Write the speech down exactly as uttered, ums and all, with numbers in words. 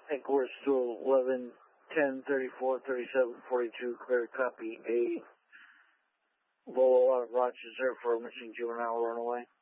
Headquarters Stool eleven ten thirty-four thirty-seven forty-two, clear copy. A Volvo out of Rochester for a missing juvenile runaway.